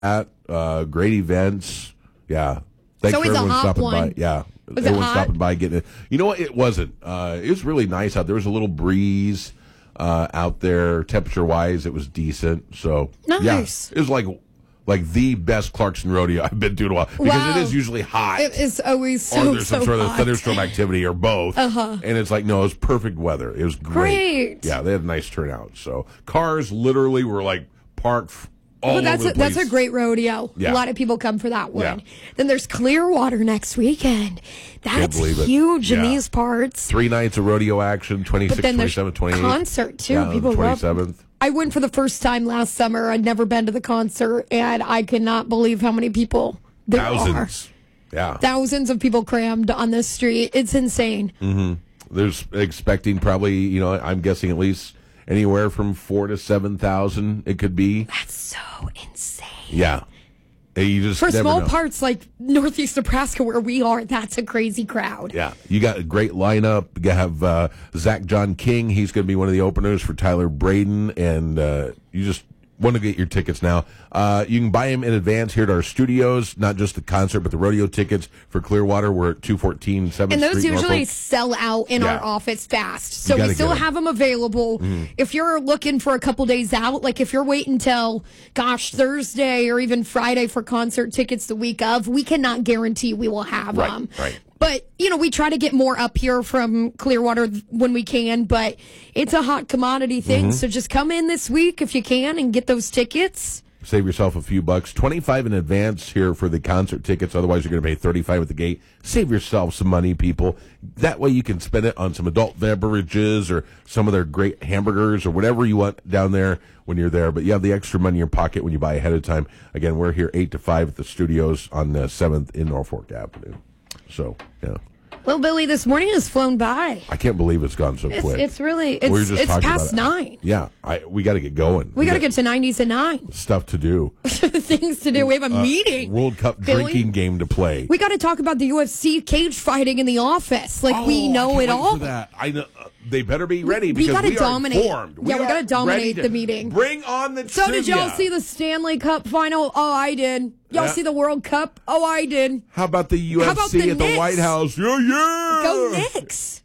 Great events. Yeah. Thanks So for it's a everyone hot stopping one. by. Yeah. Was it Everyone hot? stopping by getting it. You know what? It wasn't. It was really nice out there. There was a little breeze out there. Temperature-wise, it was decent. So, Nice. yeah, it was like the best Clarkson rodeo I've been to in a while. Because Wow. it is usually hot. It is always or so, there's so some sort of hot. thunderstorm activity or both. And it's like, no, it was perfect weather. It was great. Great. Yeah, they had a nice turnout. So cars literally were like parked all over the place. That's a great rodeo. Yeah. A lot of people come for that one. Yeah. Then there's Clearwater next weekend. That's believe it. huge in Yeah. these parts. 3 nights of rodeo action, 26, But then there's 27, 28. concert too. Yeah, People the love 27th. I went for the first time last summer. I'd never been to the concert, and I could not believe how many people there are. Thousands. Yeah. Thousands of people crammed on this street. It's insane. There's expecting probably, I'm guessing at least anywhere from 4,000 to 7,000 it could be. That's so insane. Yeah. You just For never small know. parts like Northeast Nebraska where we are, that's a crazy crowd. Yeah, you got a great lineup. You have Zach John King. He's going to be one of the openers for Tyler Braden, and you just want to get your tickets now. You can buy them in advance here at our studios, not just the concert, but the rodeo tickets for Clearwater. We're at 214 7th Street. And those usually Norfolk. sell out in Yeah. our office fast. So gotta we still get 'em. have them available. If you're looking for a couple days out, like if you're waiting till, Thursday or even Friday for concert tickets the week of, we cannot guarantee we will have Right, them. right. But, we try to get more up here from Clearwater when we can, but it's a hot commodity thing. So just come in this week if you can and get those tickets. Save yourself a few bucks. 25 in advance here for the concert tickets. Otherwise, you're going to pay 35 at the gate. Save yourself some money, people. That way you can spend it on some adult beverages or some of their great hamburgers or whatever you want down there when you're there. But you have the extra money in your pocket when you buy ahead of time. Again, we're here 8 to 5 at the studios on 7th in Norfolk Avenue. So, yeah. Well, Billy, this morning has flown by. I can't believe it's gone so quick. It's really, We were just it's talking past about 9. Yeah, we got to get going. We got to get to 90s at 9. stuff to do. Things to do. We have a meeting. World Cup Billy? drinking game to play. We got to talk about the UFC cage fighting in the office. Like, we know I it can't wait all. for that. I know they better be ready We because gotta we dominate. are informed. Yeah, we are gotta dominate ready to the meeting. Bring on the So did y'all trivia. see the Stanley Cup final? Oh, I did. Y'all Yeah. see the World Cup? Oh, I did. How about the UFC How about the at the Knicks? White House? Yeah. Go Knicks.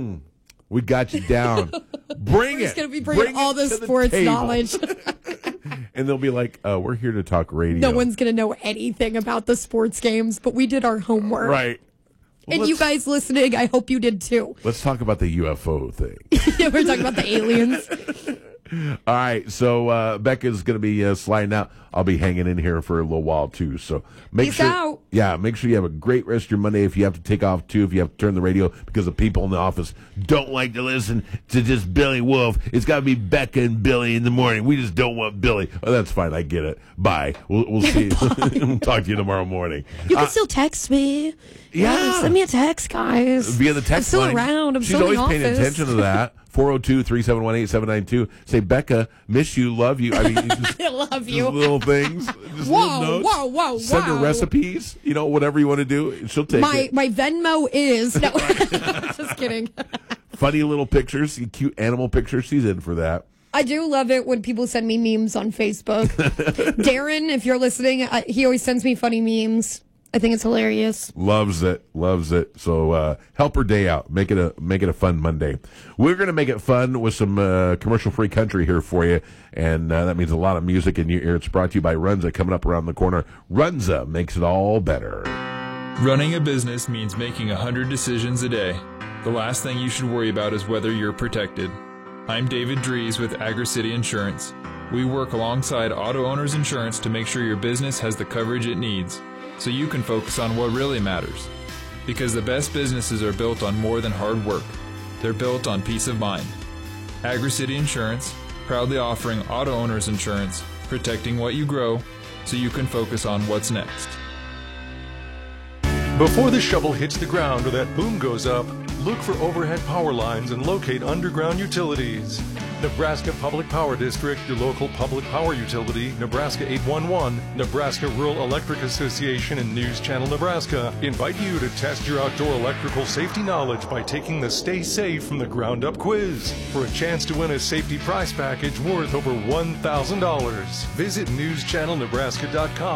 We got you down. Bring We're just it. going to be bringing Bring all it the to sports table. knowledge. And they'll be like, we're here to talk radio. No one's going to know anything about the sports games, but we did our homework. Right. And Let's- you guys listening, I hope you did too. Let's talk about the UFO thing. We're talking about the aliens. All right, so Becca's going to be sliding out. I'll be hanging in here for a little while too. So make Peace sure, out. yeah, make sure you have a great rest of your Monday. If you have to take off too, if you have to turn the radio because the people in the office don't like to listen to just Billy Wolf, it's got to be Becca and Billy in the morning. We just don't want Billy. Oh, that's fine. I get it. Bye. We'll see. We'll talk to you tomorrow morning. You can still text me. Yeah. Send me a text, guys. Via the text I'm still line. around. I'm She's still in always the paying office. attention to that. 402-371-8792. Say, Becca, miss you, love you. I mean, just, I love just you. little things. Just Whoa, little notes. whoa, Send her wow. recipes. Whatever you want to do. She'll take it. My Venmo is no. Just kidding. Funny little pictures, cute animal pictures. She's in for that. I do love it when people send me memes on Facebook. Darren, if you're listening, he always sends me funny memes. I think it's hilarious. Loves it. So help her day out. Make it a fun Monday. We're going to make it fun with some commercial-free country here for you, and that means a lot of music in your ear. It's brought to you by Runza, coming up around the corner. Runza makes it all better. Running a business means making 100 decisions a day. The last thing you should worry about is whether you're protected. I'm David Dries with AgriCity Insurance. We work alongside Auto Owners Insurance to make sure your business has the coverage it needs, so you can focus on what really matters. Because the best businesses are built on more than hard work. They're built on peace of mind. AgriCity Insurance, proudly offering auto owners insurance, protecting what you grow, so you can focus on what's next. Before the shovel hits the ground or that boom goes up, look for overhead power lines and locate underground utilities. Nebraska Public Power District, your local public power utility, Nebraska 811, Nebraska Rural Electric Association, and News Channel Nebraska invite you to test your outdoor electrical safety knowledge by taking the Stay Safe from the Ground Up quiz for a chance to win a safety prize package worth over $1,000. Visit newschannelnebraska.com